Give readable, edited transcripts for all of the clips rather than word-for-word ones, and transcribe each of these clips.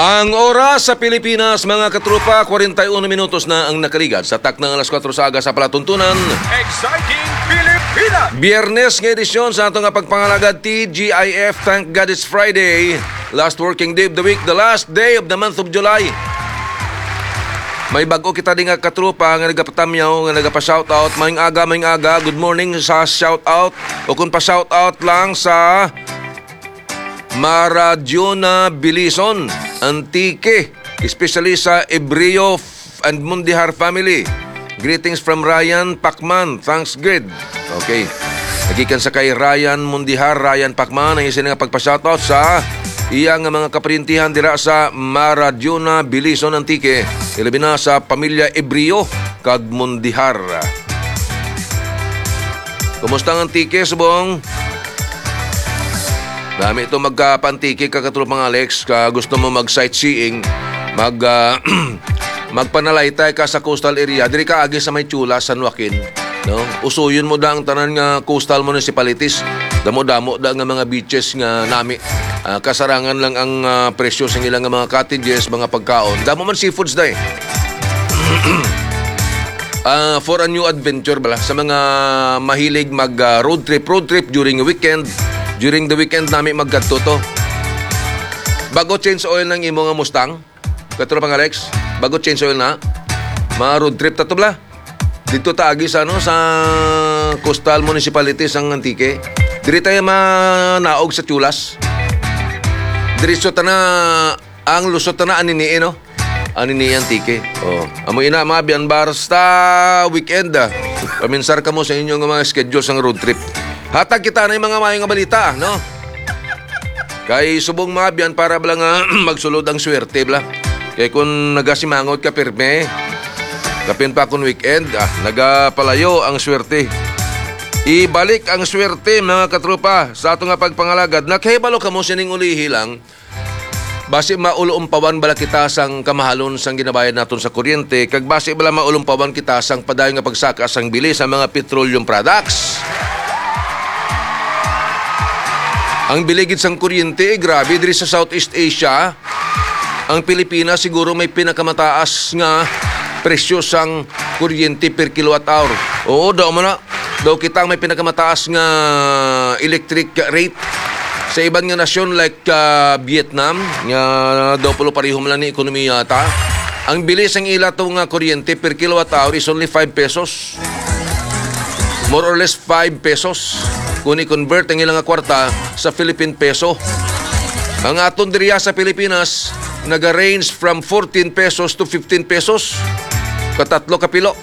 Ang oras sa Pilipinas, mga katrupa, 41 minutos na ang nakaligad sa taknang alas 4 sa aga sa palatuntunan. Exciting Pilipinas! Biyernes ng edisyon sa atong pagpangalagad TGIF. Thank God it's Friday. Last working day of the week, the last day of the month of July. May bago kita din nga katrupa nga nagapatamyaw, nga nagapa-shoutout. Maing aga, good morning sa shoutout. O kung pa-shoutout lang sa Maradiona Bilison, Antique, especially sa Ebrio and Mundihar family. Greetings from Ryan Pacman. Thanks, good. Okay. Nagikan sa kay Ryan Mundihar, Ryan Pacman, ang isa nga pagpa-shoutout sa iyang mga kaprintihan dira sa Maradiona Bilison, Antique. Ilabi na sa pamilya Ebrio kag Mundihar. Kumusta ang Antique, subong? Dami ito magkapantiki kakatulong mga Alex. Gusto mo mag-sightseeing, magpanalaytay ka sa coastal area. Diri ka agi sa may Chula, San Joaquin. No? Usuyon mo da ang tanan nga coastal municipalities. Damo-damo da nga mga beaches nga nami. Kasarangan lang ang presyo sa ilang mga cottages, mga pagkaon. Damo man seafoods da eh. For a new adventure bala sa mga mahilig mag road trip during weekend. During the weekend namin maggadto to. Bago change oil ng imo nga Mustang, katulad pang Alex, bago change oil na, mga road trip tato bala. Dito taagi sa sa coastal municipalities ang Antique. Diri tayo manaog sa Chulas. Diretso ta na ang lusot ta na anini no. Anini Antique. Oh, amo ina mabiyan basta weekend. Paminsar ka mo sa inyong mga schedule sang road trip. Hatag kita na yung mga mayong balita, no? Kay subong mabiyan para bala nga magsulod ang swerte, bala. Kay kung nagasimangot ka pirme, kapin pa kung weekend, nagapalayo ang swerte. Ibalik ang swerte, mga katrupa, sa ato nga pagpangalagad. Nakahibalo ka mo sining ulihi lang, base maulumpawan bala kita sang kamahalon sang ginabayad naton sa kuryente, kag base bala maulumpawan kita sang padayon nga pagsaka sang bilis sa mga petroleum products. Ang biligid sang kuryente, grabe, diri sa Southeast Asia, ang Pilipinas siguro may pinakamataas nga presyo sang kuryente per kilowatt hour. Oo, daw man na. Daw kita may pinakamataas nga electric rate sa ibang nga nasyon like Vietnam, nga daw pulo pareho man lang ni ekonomiya yata. Ang bilis ang ilato nga kuryente per kilowatt hour is only 5 pesos. More or less 5 pesos. Kung i-convert ang ilang kwarta sa Philippine peso. Ang aton diriya sa Pilipinas, nag-range from 14 pesos to 15 pesos. Katatlo kapilo.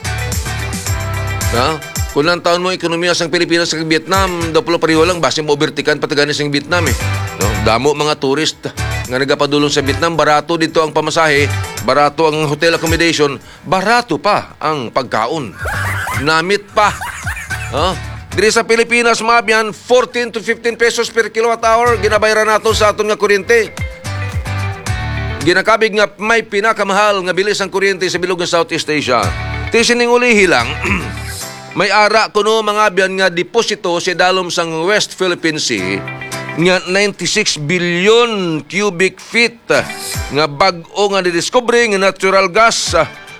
Kung lang taon mo ekonomiya sa Pilipinas sa Vietnam, dapulo pariho lang, base mo overtikan pataganin sa Vietnam eh. No? Damo mga tourist nga nagapadulong sa Vietnam, barato dito ang pamasahe, barato ang hotel accommodation, barato pa ang pagkaon. Namit pa. Diri sa Pilipinas, mabiyan, 14 to 15 pesos per kilowatt hour ginabayaran nato sa aton nga kuryente. Ginakabig nga may pinakamahal nga bilis ang kuryente sa bilog ng Southeast Asia. Tisining ulihi lang, may ara kuno mga biyan nga deposito si dalom sang West Philippine Sea nga 96 billion cubic feet nga bag-o nga didiscovery nga natural gas.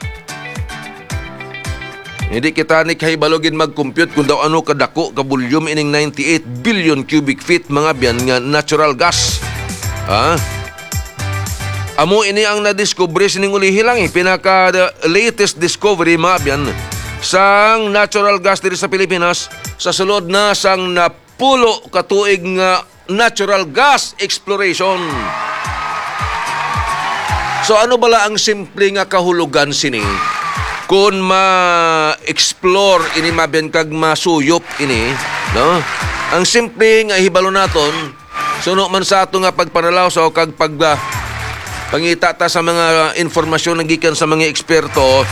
Hindi kita ni kahibalogin mag-compute kung daw ano kadako ka volume ining 98 billion cubic feet mga biyan nga natural gas. Amo ini ang na-discover sining ulihi lang pinaka-latest discovery mga biyan sang natural gas diri sa Pilipinas sa sulod na sang napulo katuig nga natural gas exploration. So ano bala ang simple nga kahulugan sini? Kung ma-explore ini mabiyan kag masuyop ini, no? Ang simple nga hibalo naton, suno man sa ato nga pagpanalaw so kag pangita ta sa mga informasyon nga gikan sa mga eksperto,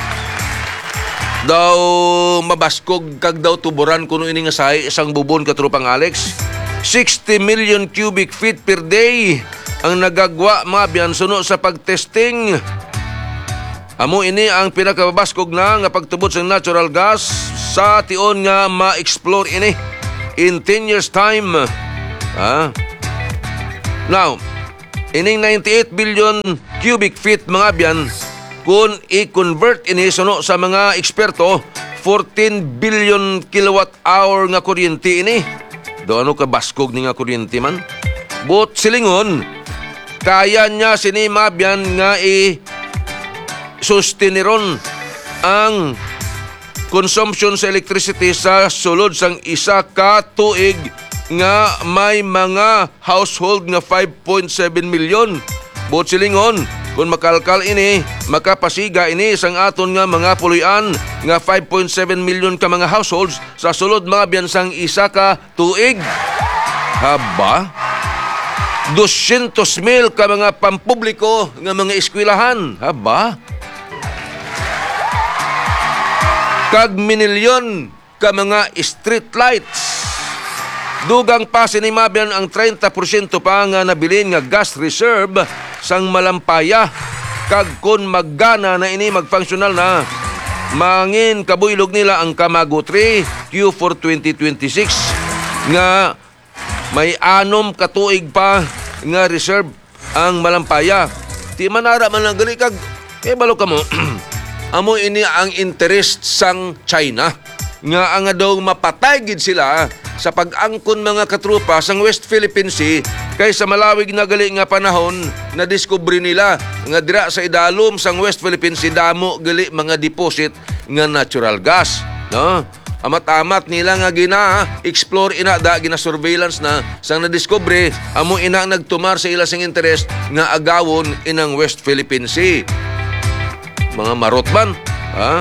daw mabaskog kag daw tuburan kuno ini nga sahi isang bubon katrupang Alex. 60 million cubic feet per day ang nagagwa mabiyan suno sa pagtesting. Amo ini ang pinakababaskog na nga pagtubot sa natural gas sa tion nga ma-explore ini in 10 years time. Now, Ining 98 billion cubic feet mga biyan, kung i-convert ini suno sa mga eksperto, 14 billion kilowatt hour nga kuryente ini. Do ano ka baskog ni nga kuryente man? But silingon, kaya niya sini mga biyan nga sustiniron ang consumption sa electricity sa sulod sang isa ka tuig nga may mga household nga 5.7 million. But silingon, kung makalkal ini, makapasiga ini sang aton nga mga puluyan nga 5.7 million ka mga households sa sulod mga biyansang isa ka tuig. Haba? 200,000 ka mga pampubliko nga mga eskwelahan. Haba? Kag minilyon ka mga street lights. Dugang pa sinimabyan ang 30% pa nga nabilin nga gas reserve sang Malampaya. Kag kun maggana na ini magfunctional na, mangin kabuylog nila ang Kamago 3 Q4 2026 nga may 6 katuig pa nga reserve ang Malampaya. Ti manara man lang gali kag balo ka mo. Amo ini ang interest sang China nga ang daw mapatay gid sila sa pag-angkon mga katrupa sang West Philippine Sea kaysa malawig na gali nga panahon na diskubre nila nga dira sa idalom sang West Philippine Sea damo gali mga deposit nga natural gas, no? Amat-amat nila nga gina-explore ina da gina-surveillance na sang nadiskubre amo ina nagtumar sa ila sing interest nga agawon inang West Philippine Sea. Mga marot man, ha?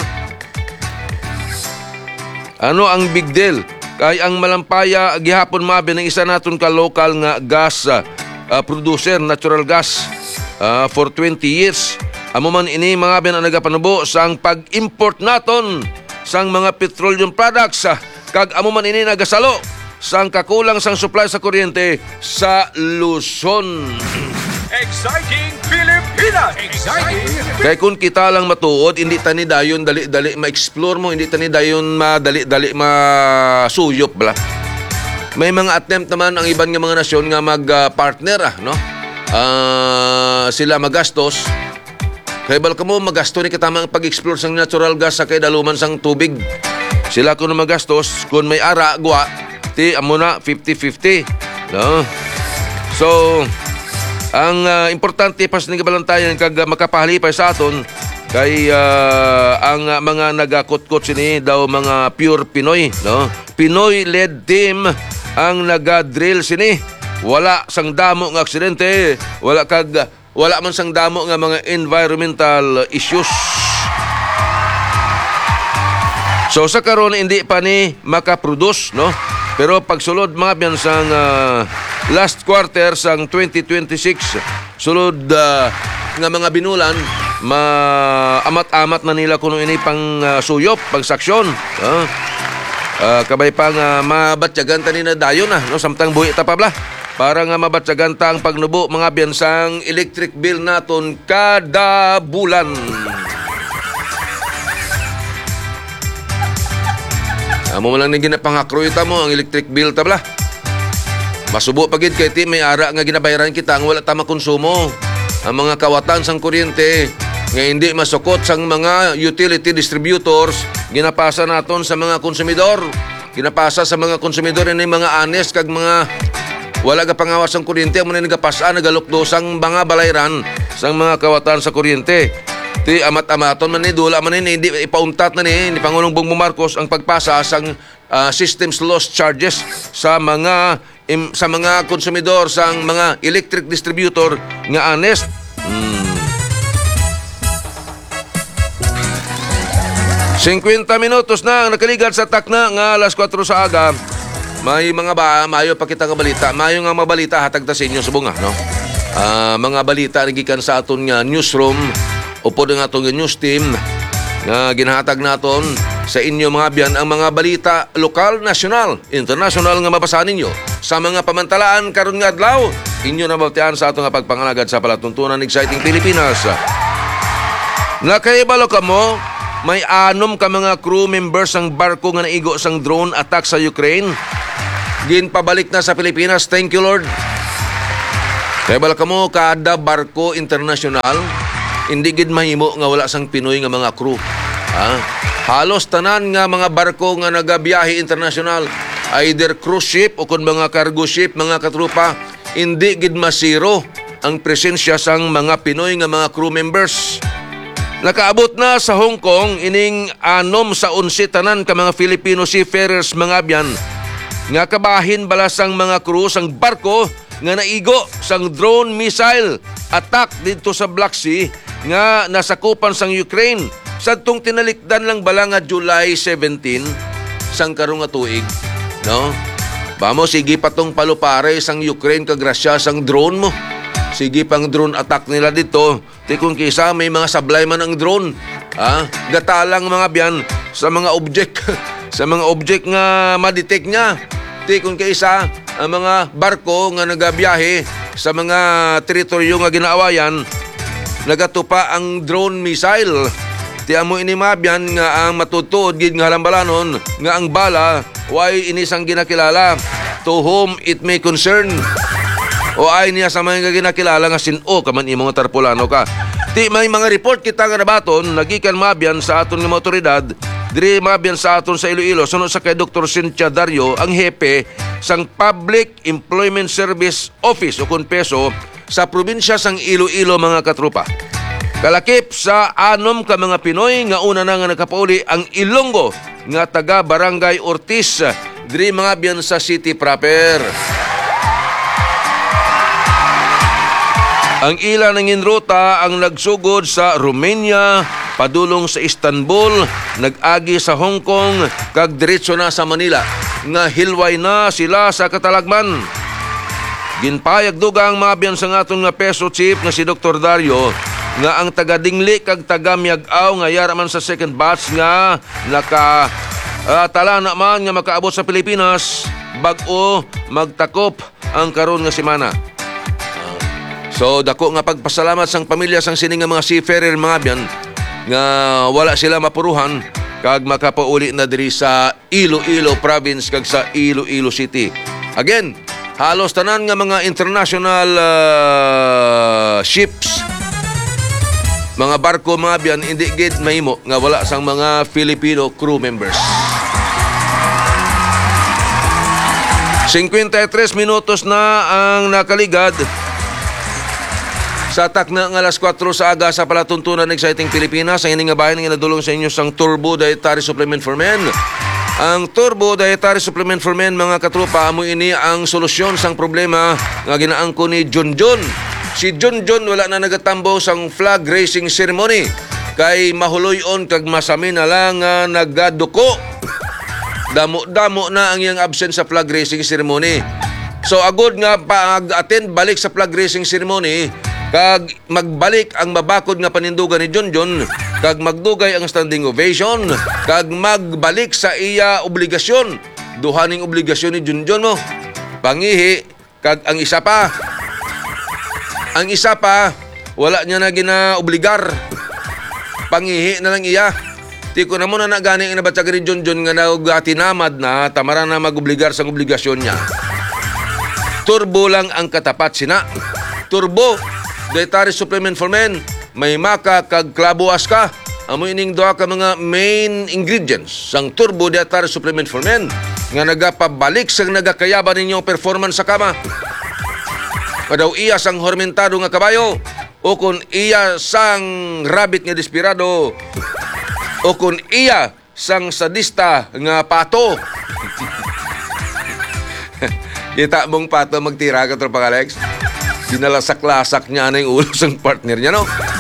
Ano ang big deal? Kay ang Malampaya gihapon mabi ng isa naton ka local nga gas producer, natural gas for 20 years. Amo man ini mga bin ang nagapanubo sang pag-import naton sang mga petroleum products kag amo man ini nagasalo sang kakulang sang supply sa kuryente sa Luzon. Exciting Pilipinas! Exciting Pilipinas! Kaya kung kita lang matuod, hindi tani dayon dali-dali ma-explore mo, hindi tani dayon madali-dali masuyop bala. May mga attempt naman ang iban nga mga nasyon nga mag-partner, no? Sila magastos. Kaya bal ka mo, magasto ni katama ang pag-explore sang natural gas sa kay daluman sang tubig. Sila kung magastos, kung may ara, guwa, ti amo na 50-50. No? So, ang importante pas ni kabalantayan kag makapahalipay sa aton kay ang mga nagakutkot sini daw mga pure Pinoy, no? Pinoy led team ang nagadrill sini. Wala sang damo nga aksidente, wala man sang damo nga mga environmental issues. So sa karon hindi pa ni makaproduce, no? Pero pagsulod mga biyan sang last quarter sang 2026, sulod nga mga binulan, amat-amat na nila kuno ini pang suyop, pang saksyon. Kabay pa nga mabatyagan ta ni na dayon no? Samtang buhi ta pa bla. Para nga mabatyagan ta ang pagnubo mga biyan sang electric bill naton kada bulan. Amo man lang ni ginapangakroyta mo ang electric bill tabla. Masubo pagid kay ti may ara nga ginabayaran kita ang wala ta makonsumo. Ang mga kawatan sang kuryente nga hindi masukot sang mga utility distributors ginapasa naton sa mga konsumidor. Ginapasa sa mga konsumidor ni mga honest kag mga wala ka pangawas sang kuryente amo na nagapasa nagalukdosang mga balayran sang mga kawatan sa kuryente. Ti amat-amaton man ni dula man ni hindi ipauntat na ni Pangulong Bongbong Marcos ang pagpasa sang systems loss charges sa mga konsumidor sang mga electric distributor nga honest. 50 minutos na ang nakaligal sa takna nga alas 4 sa aga. May mga mayo pa kita nga balita. Mayo nga mabalita hatag ta sa inyo subong no. Mga balita gikan sa aton nga newsroom upod ang atong news team nga ginahatag naton sa inyo mga biyan ang mga balita lokal, nasyonal, international nga mabasahan ninyo sa mga pamantalaan karon nga adlaw. Inyo na baltian sa atong pagpangalagad sa palatuntunan Exciting Pilipinas. Nakaibalo ka mo, may 6 ka mga crew members ang barko nga naigo sang drone attack sa Ukraine. Ginpabalik na sa Pilipinas. Thank you, Lord. Kaya bala kamo kada barko international, hindi gid mahimo nga wala sang Pinoy nga mga crew. Halos tanan nga mga barko nga nagabiyahe international, either cruise ship o kun mga cargo ship, mga katrupa, hindi gid masiro ang presensya sang mga Pinoy nga mga crew members. Nakaabot na sa Hong Kong ining 6 sa 11 tanan ka mga Filipino seafarers mga abyan nga kabahin bala sang mga crew sang barko nga naigo sang drone missile attack dito sa Black Sea nga nasakupan sang Ukraine. Sadtong tinalikdan lang bala nga July 17 sang karong nga tuig, no? Bamo sige patong palupare sang Ukraine kagrasya sang drone mo. Sige pang drone attack nila dito. Ti kung kisa may mga sablay man ang drone. Gatalang mga biyan sa mga object sa mga object nga ma-detect niya. Ti kung kisa ang mga barko nga nagabiyahe sa mga teritoryo nga ginaawayan, nagatupa ang drone missile. Ti amo ini mabyan nga ang matutuod gid nga halambalanon nga ang bala way inisang ginakilala to whom it may concern. O ay niya sa mga ginakilala nga sino ka man imong tarpulano ka. Ti may mga report kita nga nabaton nagikan mabyan sa aton nga mga otoridad diri mabyan sa aton sa Iloilo sunod sa kay Dr. Cynthia Dario, ang hepe sang Public Employment Service Office o kun PESO sa probinsya sang Iloilo mga katrupa. Kalakip sa 6 ka mga Pinoy nga una na nga nakapauli ang Ilonggo nga taga Barangay Ortiz diri mga biyan sa city proper. Ang ila nangin ruta ang nagsugod sa Romania, padulong sa Istanbul, nag-agi sa Hong Kong, kag diretso na sa Manila, nga hilway na sila sa katalagman. Ginpayag dugang mabyan sa ngaton nga PESO chief nga si Dr. Dario, nga ang taga-Dingli kag taga-Miag-aw nga yaraman sa second batch nga tala na man nga makaabot sa Pilipinas, bag-o magtakop ang karon nga semana. So dako nga pagpasalamat sang pamilya sang sining nga mga seafarer mga biyan nga wala sila mapuruhan kag makapauli na diri sa Iloilo province kag sa Iloilo City. Again, halos tanan nga mga international ships, mga barko mga biyan, hindi gid mahimo nga wala sang mga Filipino crew members. 53 minutos na ang nakaligad sa atak na ng alas 4 sa aga sa palatuntunan ng Exciting Pilipinas. Ang ining nga bayan nga nadulong sa inyo sang Turbo Dietary Supplement for Men. Ang Turbo Dietary Supplement for Men mga katrupa, amo ini ang solusyon sang problema nga ginaangko ni Junjun. Si Junjun wala na nagatambo sang flag raising ceremony kay mahuloy-on kag masami na lang nagaduko. Damo-damo na ang iyang absent sa flag raising ceremony. So agod nga pag-attend balik sa flag raising ceremony, kag magbalik ang mabakod nga panindugan ni Junjun, kag magdugay ang standing ovation, kag magbalik sa iya obligasyon. Duhaning obligasyon ni Junjun mo. Pangihi, kag ang isa pa, wala niya na ginaobligar. Pangihi na lang iya. Di ko na muna nagani ang nabatsag ni Junjun nga nagatinamad na, tamara na magobligar sa obligasyon niya. Turbo lang ang katapat sina. Turbo Dietary Supplement for Men, may maka kag klabuas ka. Amo ining duha ka mga main ingredients sang Turbo Dietary Supplement for Men nga nagapabalik sang nagakayaban ninyong performance sa kama. Kadaw iya sang hormentado nga kabayo, o kun iya sang rabbit nga desperado, o kun iya sang sadista nga pato. Kita mong pato magtira ka tropa Alex. Dinalasak-lasak niya na yung ulo sang partner niya, no?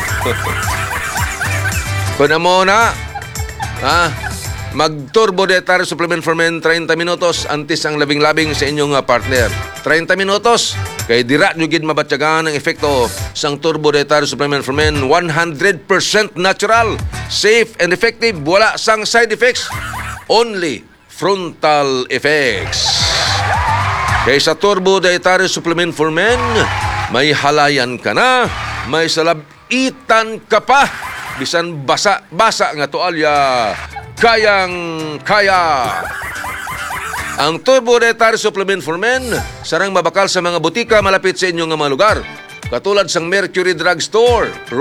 Kuna mo na, mag-Turbo Dietary Supplement for Men 30 minutos antes ang labing-labing sa inyong partner. 30 minutos, kay dira nyo gid mabatyagan ang efekto sang Turbo Dietary Supplement for Men. 100% natural, safe and effective, wala sang side effects, only frontal effects. Kay sa Turbo Dietary Supplement for Men, may halayan ka na, may salabitan ka pa, bisan basa-basa nga toalya, kayang-kaya. Ang Turbo Dietary Supplement for Men sarang mabakal sa mga butika malapit sa inyong mga lugar. Katulad sang Mercury Drug Store,